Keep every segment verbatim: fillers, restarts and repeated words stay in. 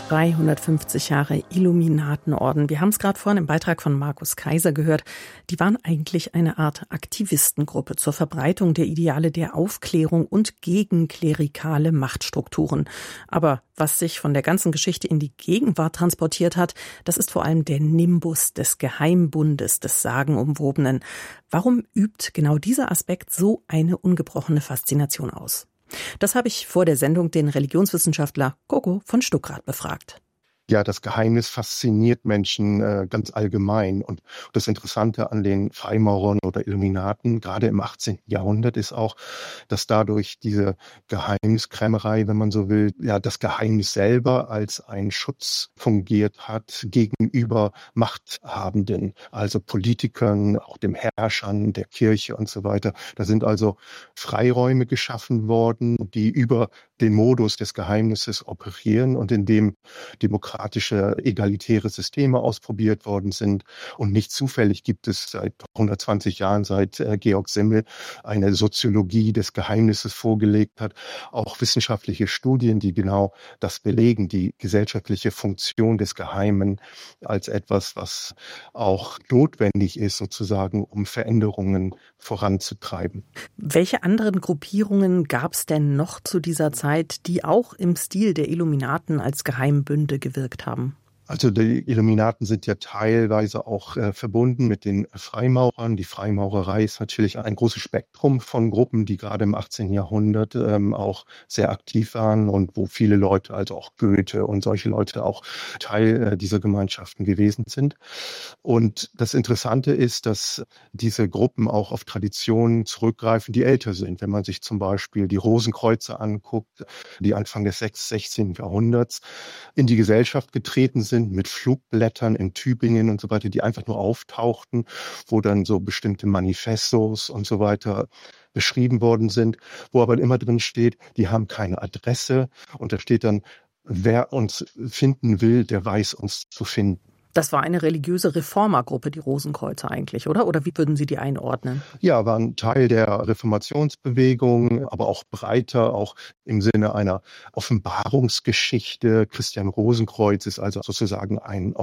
zweihundertfünfzig Jahre Illuminatenorden. Wir haben es gerade vorhin im Beitrag von Markus Kaiser gehört. Die waren eigentlich eine Art Aktivistengruppe zur Verbreitung der Ideale der Aufklärung und gegen klerikale Machtstrukturen. Aber was sich von der ganzen Geschichte in die Gegenwart transportiert hat, das ist vor allem der Nimbus des Geheimbundes, des Sagenumwobenen. Warum übt genau dieser Aspekt so eine ungebrochene Faszination aus? Das habe ich vor der Sendung den Religionswissenschaftler Coco von Stuckrad befragt. Ja, das Geheimnis fasziniert Menschen äh, ganz allgemein. Und das Interessante an den Freimaurern oder Illuminaten, gerade im achtzehnten Jahrhundert, ist auch, dass dadurch diese Geheimniskrämerei, wenn man so will, ja, das Geheimnis selber als ein Schutz fungiert hat gegenüber Machthabenden, also Politikern, auch dem Herrschern, der Kirche und so weiter. Da sind also Freiräume geschaffen worden, die über den Modus des Geheimnisses operieren und in dem demokratische, egalitäre Systeme ausprobiert worden sind. Und nicht zufällig gibt es seit hundertzwanzig Jahren, seit äh, Georg Simmel eine Soziologie des Geheimnisses vorgelegt hat, auch wissenschaftliche Studien, die genau das belegen, die gesellschaftliche Funktion des Geheimen als etwas, was auch notwendig ist, sozusagen, um Veränderungen voranzutreiben. Welche anderen Gruppierungen gab es denn noch zu dieser Zeit, die auch im Stil der Illuminaten als Geheimbünde gewirkt haben? Also die Illuminaten sind ja teilweise auch äh, verbunden mit den Freimaurern. Die Freimaurerei ist natürlich ein großes Spektrum von Gruppen, die gerade im achtzehnten Jahrhundert ähm, auch sehr aktiv waren und wo viele Leute, also auch Goethe und solche Leute auch Teil äh, dieser Gemeinschaften gewesen sind. Und das Interessante ist, dass diese Gruppen auch auf Traditionen zurückgreifen, die älter sind. Wenn man sich zum Beispiel die Rosenkreuzer anguckt, die Anfang des sechzehnten Jahrhunderts in die Gesellschaft getreten sind, mit Flugblättern in Tübingen und so weiter, die einfach nur auftauchten, wo dann so bestimmte Manifestos und so weiter beschrieben worden sind, wo aber immer drin steht, die haben keine Adresse und da steht dann, wer uns finden will, der weiß uns zu finden. Das war eine religiöse Reformergruppe, die Rosenkreuzer eigentlich, oder? Oder wie würden Sie die einordnen? Ja, waren Teil der Reformationsbewegung, aber auch breiter, auch im Sinne einer Offenbarungsgeschichte. Christian Rosenkreuz ist also sozusagen eine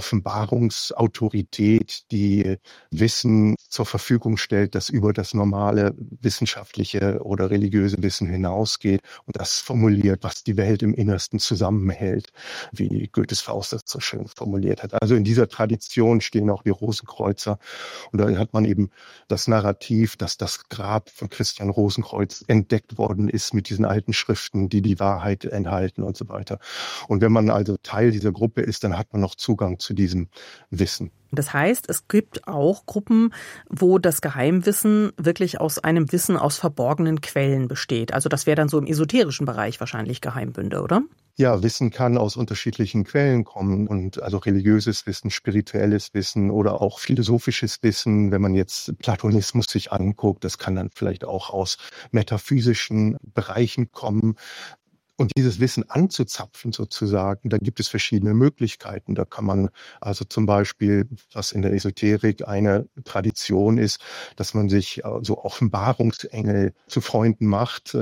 Offenbarungsautorität, die Wissen zur Verfügung stellt, das über das normale wissenschaftliche oder religiöse Wissen hinausgeht und das formuliert, was die Welt im Innersten zusammenhält, wie Goethes Faust das so schön formuliert hat. Also in dieser Tradition stehen auch die Rosenkreuzer. Und da hat man eben das Narrativ, dass das Grab von Christian Rosenkreuz entdeckt worden ist mit diesen alten Schriften, die die Wahrheit enthalten und so weiter. Und wenn man also Teil dieser Gruppe ist, dann hat man noch Zugang zu diesem Wissen. Das heißt, es gibt auch Gruppen, wo das Geheimwissen wirklich aus einem Wissen aus verborgenen Quellen besteht. Also das wäre dann so im esoterischen Bereich wahrscheinlich Geheimbünde, oder? Ja, Wissen kann aus unterschiedlichen Quellen kommen und also religiöses Wissen, spirituelles Wissen oder auch philosophisches Wissen, wenn man jetzt Platonismus sich anguckt, das kann dann vielleicht auch aus metaphysischen Bereichen kommen. Und dieses Wissen anzuzapfen sozusagen, da gibt es verschiedene Möglichkeiten. Da kann man also zum Beispiel, was in der Esoterik eine Tradition ist, dass man sich so Offenbarungsengel zu Freunden macht,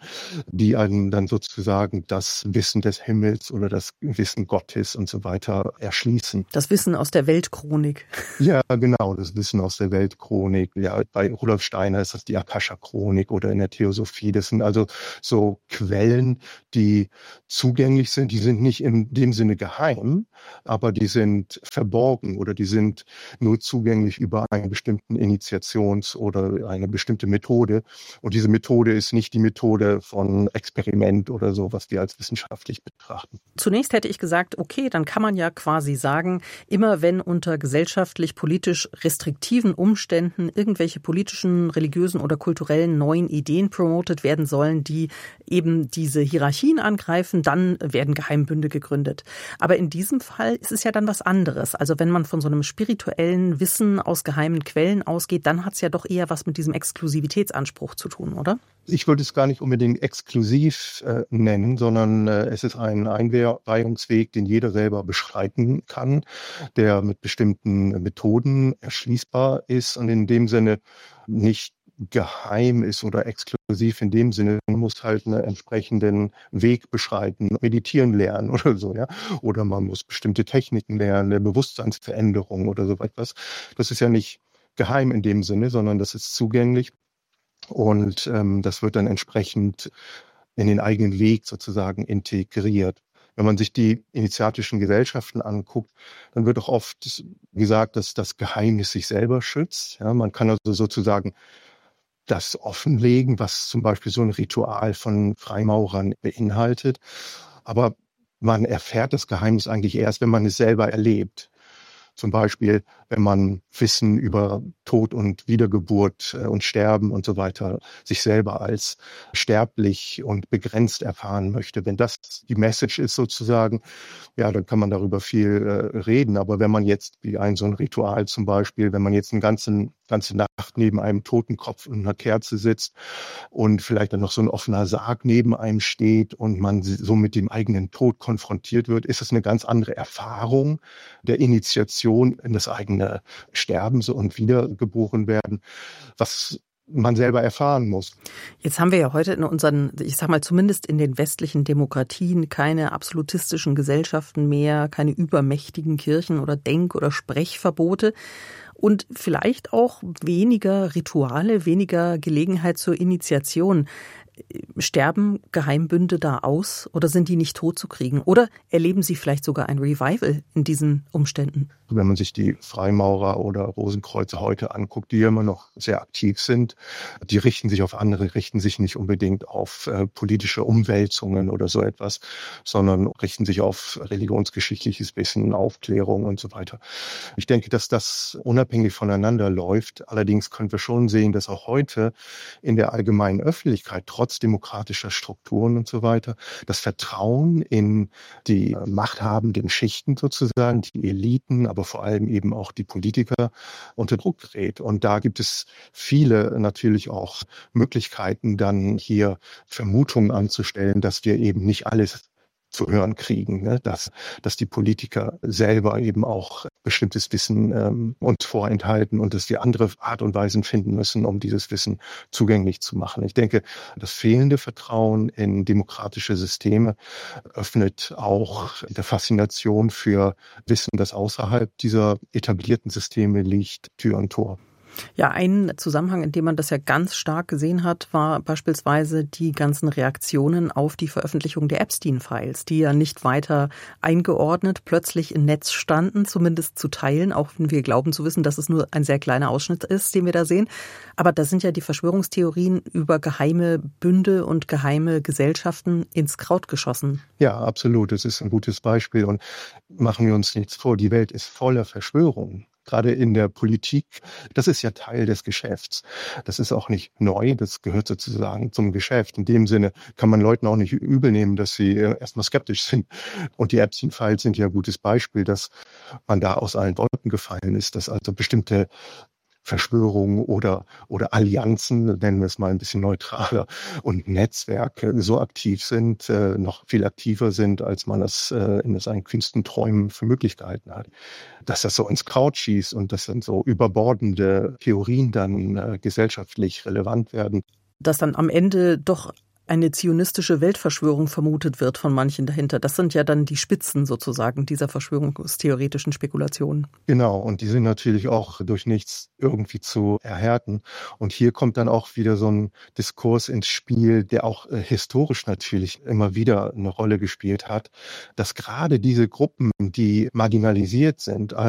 die einem dann sozusagen das Wissen des Himmels oder das Wissen Gottes und so weiter erschließen. Das Wissen aus der Weltchronik. Ja, genau, das Wissen aus der Weltchronik. Ja, bei Rudolf Steiner ist das die Akasha-Chronik oder in der Theosophie. Das sind also so Quellen, die zugänglich sind, die sind nicht in dem Sinne geheim, aber die sind verborgen oder die sind nur zugänglich über einen bestimmten Initiations- oder eine bestimmte Methode. Und diese Methode ist nicht die Methode von Experiment oder so, was wir als wissenschaftlich betrachten. Zunächst hätte ich gesagt, okay, dann kann man ja quasi sagen, immer wenn unter gesellschaftlich-politisch restriktiven Umständen irgendwelche politischen, religiösen oder kulturellen neuen Ideen promotet werden sollen, die eben diese Hierarchie angreifen, dann werden Geheimbünde gegründet. Aber in diesem Fall ist es ja dann was anderes. Also wenn man von so einem spirituellen Wissen aus geheimen Quellen ausgeht, dann hat es ja doch eher was mit diesem Exklusivitätsanspruch zu tun, oder? Ich würde es gar nicht unbedingt exklusiv äh, nennen, sondern äh, es ist ein Einweihungsweg, den jeder selber beschreiten kann, der mit bestimmten Methoden erschließbar ist und in dem Sinne nicht geheim ist oder exklusiv in dem Sinne. Man muss halt einen entsprechenden Weg beschreiten, meditieren lernen oder so, ja. Oder man muss bestimmte Techniken lernen, eine Bewusstseinsveränderung oder so etwas. Das ist ja nicht geheim in dem Sinne, sondern das ist zugänglich und ähm, das wird dann entsprechend in den eigenen Weg sozusagen integriert. Wenn man sich die initiatischen Gesellschaften anguckt, dann wird auch oft gesagt, dass das Geheimnis sich selber schützt. Ja, man kann also sozusagen das offenlegen, was zum Beispiel so ein Ritual von Freimaurern beinhaltet. Aber man erfährt das Geheimnis eigentlich erst, wenn man es selber erlebt. Zum Beispiel, wenn man Wissen über Tod und Wiedergeburt und Sterben und so weiter sich selber als sterblich und begrenzt erfahren möchte. Wenn das die Message ist sozusagen, ja, dann kann man darüber viel äh, reden. Aber wenn man jetzt, wie ein so ein Ritual zum Beispiel, wenn man jetzt eine ganze, ganze Nacht neben einem Totenkopf und einer Kerze sitzt und vielleicht dann noch so ein offener Sarg neben einem steht und man so mit dem eigenen Tod konfrontiert wird, ist es eine ganz andere Erfahrung der Initiation in das eigene Sterben und Wiedergeboren werden, was man selber erfahren muss. Jetzt haben wir ja heute in unseren, ich sag mal zumindest in den westlichen Demokratien, keine absolutistischen Gesellschaften mehr, keine übermächtigen Kirchen oder Denk- oder Sprechverbote und vielleicht auch weniger Rituale, weniger Gelegenheit zur Initiation. Sterben Geheimbünde da aus oder sind die nicht totzukriegen? Oder erleben Sie vielleicht sogar ein Revival in diesen Umständen? Wenn man sich die Freimaurer oder Rosenkreuzer heute anguckt, die ja immer noch sehr aktiv sind, die richten sich auf andere, richten sich nicht unbedingt auf äh, politische Umwälzungen oder so etwas, sondern richten sich auf religionsgeschichtliches Wissen, Aufklärung und so weiter. Ich denke, dass das unabhängig voneinander läuft. Allerdings können wir schon sehen, dass auch heute in der allgemeinen Öffentlichkeit trotz demokratischer Strukturen und so weiter das Vertrauen in die machthabenden Schichten sozusagen, die Eliten, aber vor allem eben auch die Politiker unter Druck gerät. Und da gibt es viele natürlich auch Möglichkeiten, dann hier Vermutungen anzustellen, dass wir eben nicht alles zu hören kriegen, ne? dass, dass die Politiker selber eben auch bestimmtes Wissen ähm, uns vorenthalten und dass wir andere Art und Weisen finden müssen, um dieses Wissen zugänglich zu machen. Ich denke, das fehlende Vertrauen in demokratische Systeme öffnet auch der Faszination für Wissen, das außerhalb dieser etablierten Systeme liegt, Tür und Tor. Ja, ein Zusammenhang, in dem man das ja ganz stark gesehen hat, war beispielsweise die ganzen Reaktionen auf die Veröffentlichung der Epstein-Files, die ja nicht weiter eingeordnet plötzlich im Netz standen, zumindest zu Teilen, auch wenn wir glauben zu wissen, dass es nur ein sehr kleiner Ausschnitt ist, den wir da sehen. Aber da sind ja die Verschwörungstheorien über geheime Bünde und geheime Gesellschaften ins Kraut geschossen. Ja, absolut. Das ist ein gutes Beispiel. Und machen wir uns nichts vor, die Welt ist voller Verschwörungen. Gerade in der Politik, das ist ja Teil des Geschäfts. Das ist auch nicht neu, das gehört sozusagen zum Geschäft. In dem Sinne kann man Leuten auch nicht übel nehmen, dass sie erstmal skeptisch sind. Und die Epstein-Files sind ja ein gutes Beispiel, dass man da aus allen Wolken gefallen ist, dass also bestimmte Verschwörungen oder, oder Allianzen, nennen wir es mal ein bisschen neutraler, und Netzwerke so aktiv sind, äh, noch viel aktiver sind, als man das äh, in seinen kühnsten Träumen für möglich gehalten hat. Dass das so ins Kraut schießt und dass dann so überbordende Theorien dann äh, gesellschaftlich relevant werden. Dass dann am Ende doch eine zionistische Weltverschwörung vermutet wird von manchen dahinter. Das sind ja dann die Spitzen sozusagen dieser verschwörungstheoretischen Spekulationen. Genau, und die sind natürlich auch durch nichts irgendwie zu erhärten. Und hier kommt dann auch wieder so ein Diskurs ins Spiel, der auch äh, historisch natürlich immer wieder eine Rolle gespielt hat, dass gerade diese Gruppen, die marginalisiert sind,